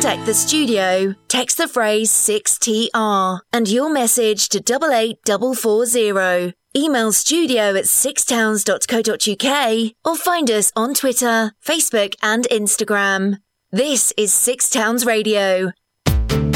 contact the studio, text the phrase 6TR and your message to 88440. Email studio@sixtowns.co.uk or find us on Twitter, Facebook and Instagram. This is Six Towns Radio,